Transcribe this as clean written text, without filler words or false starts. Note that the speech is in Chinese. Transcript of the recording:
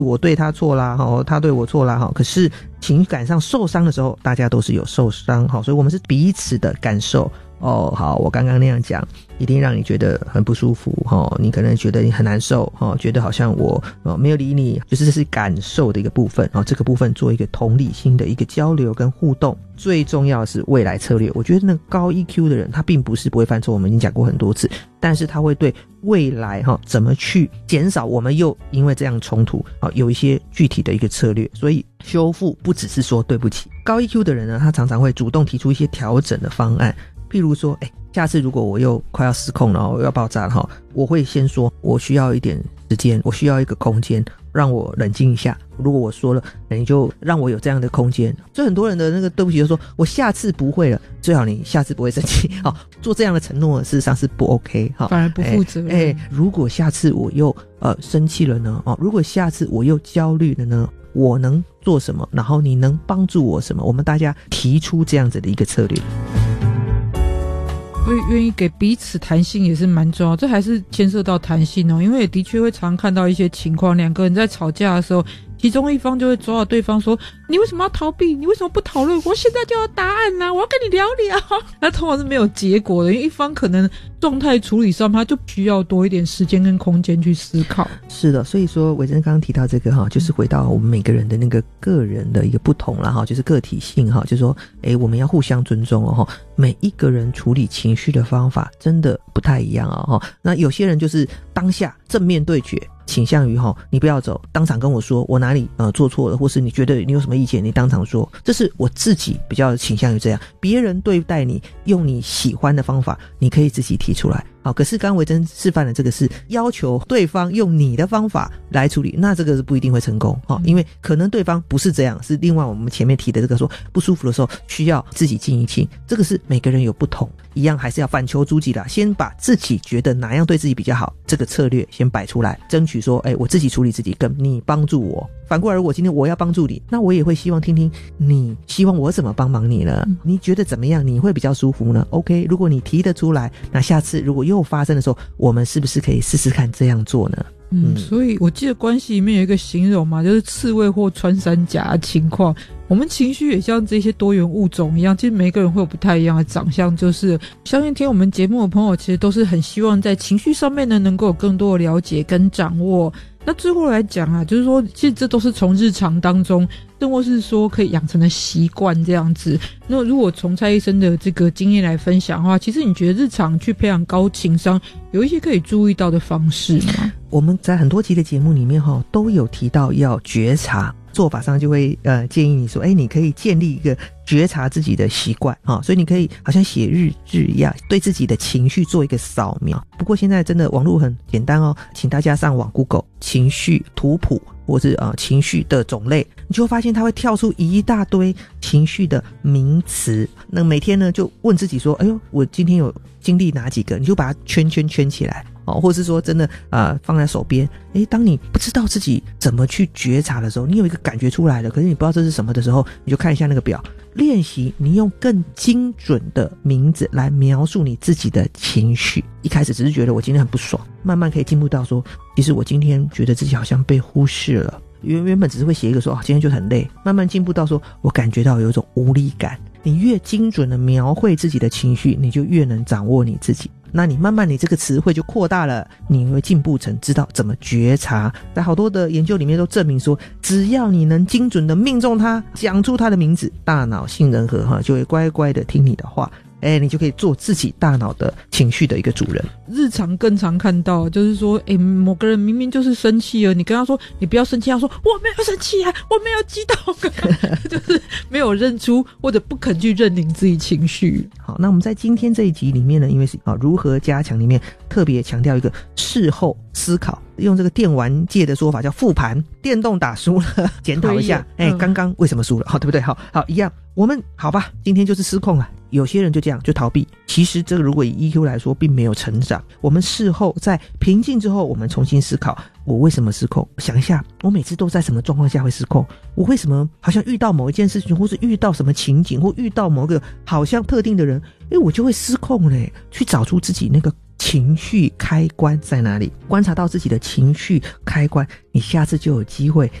我对他错啦，他对我错啦，可是情感上受伤的时候大家都是有受伤，所以我们是彼此的感受。好，我刚刚那样讲一定让你觉得很不舒服，你可能觉得你很难受，觉得好像我没有理你，就是这是感受的一个部分，这个部分做一个同理心的一个交流跟互动。最重要的是未来策略，我觉得那高 EQ 的人他并不是不会犯错，我们已经讲过很多次，但是他会对未来怎么去减少我们又因为这样冲突有一些具体的一个策略。所以修复不只是说对不起，高 EQ 的人呢，他常常会主动提出一些调整的方案，譬如说下次如果我又快要失控了，我要爆炸了，我会先说我需要一点时间，我需要一个空间让我冷静一下，如果我说了你就让我有这样的空间。所以很多人的那个对不起就说我下次不会了，最好你下次不会生气，做这样的承诺事实上是不 OK， 反而不负责任。 如果下次我又生气了呢，如果下次我又焦虑了呢，我能做什么，然后你能帮助我什么，我们大家提出这样子的一个策略。 所以愿意给彼此弹性也是蛮重要，这还是牵涉到弹性因为的确会常看到一些情况，两个人在吵架的时候，其中一方就会抓到对方说，你为什么要逃避，你为什么不讨论，我现在就要答案啦，我要跟你聊聊。那通常是没有结果的，因为一方可能状态处理上他就需要多一点时间跟空间去思考。 是的，所以说伟珍刚刚提到这个就是回到我们每个人的那个个人的一个不同啦，就是个体性就是说我们要互相尊重每一个人处理情绪的方法真的不太一样那有些人就是当下正面对决，倾向于你不要走，当场跟我说我哪里做错了，或是你觉得你有什么意见你当场说，这是我自己比较倾向于这样。别人对待你用你喜欢的方法你可以自己提出来，可是刚刚维珍示范的这个是要求对方用你的方法来处理，那这个是不一定会成功因为可能对方不是这样，是另外我们前面提的这个说不舒服的时候需要自己静一静，这个是每个人有不同，一样还是要反求诸己啦，先把自己觉得哪样对自己比较好这个策略先摆出来，争取说我自己处理自己跟你帮助我。反过来如果今天我要帮助你，那我也会希望听听你希望我怎么帮忙你呢，你觉得怎么样你会比较舒服呢？ OK， 如果你提得出来，那下次如果又发生的时候我们是不是可以试试看这样做呢？ 所以我记得关系里面有一个形容嘛，就是刺猬或穿山甲的情况，我们情绪也像这些多元物种一样，其实每个人会有不太一样的长相，就是相信听我们节目的朋友其实都是很希望在情绪上面呢能够有更多的了解跟掌握。那最后来讲啊，就是说其实这都是从日常当中甚或是说可以养成的习惯这样子。那如果从蔡医生的这个经验来分享的话，其实你觉得日常去培养高情商有一些可以注意到的方式吗？ 我们在很多集的节目里面都有提到要觉察，做法上就会建议你说你可以建立一个觉察自己的习惯所以你可以好像写日志一样，对自己的情绪做一个扫描。不过现在真的网络很简单请大家上网 Google 情绪图谱或是情绪的种类，你就会发现它会跳出一大堆情绪的名词。那每天呢就问自己说我今天有经历哪几个，你就把它圈起来或是说真的放在手边。当你不知道自己怎么去觉察的时候，你有一个感觉出来了，可是你不知道这是什么的时候，你就看一下那个表，练习你用更精准的名字来描述你自己的情绪。一开始只是觉得我今天很不爽，慢慢可以进步到说其实我今天觉得自己好像被忽视了，原本只是会写一个说今天就很累，慢慢进步到说我感觉到有一种无力感。你越精准的描绘自己的情绪，你就越能掌握你自己，那你慢慢你这个词汇就扩大了，你会进步成知道怎么觉察。在好多的研究里面都证明说，只要你能精准的命中它，讲出它的名字，大脑杏仁核就会乖乖的听你的话，你就可以做自己大脑的情绪的一个主人。 日常更常看到就是说某个人明明就是生气了，你跟他说你不要生气，他说我没有生气啊，我没有激动就是没有认出或者不肯去认领自己情绪。 好，那我们在今天这一集里面呢，因为是如何加强里面特别强调一个事后思考，用这个电玩界的说法叫复盘，电动打输了检讨一下刚刚为什么输了，对不对？好一样，我们好吧今天就是失控了，有些人就这样就逃避，其实这个如果以 EQ 来说并没有成长。我们事后在平静之后，我们重新思考我为什么失控，想一下我每次都在什么状况下会失控，我为什么好像遇到某一件事情，或是遇到什么情景，或遇到某个好像特定的人我就会失控去找出自己那个情绪开关在哪里，观察到自己的情绪开关，你下次就有机会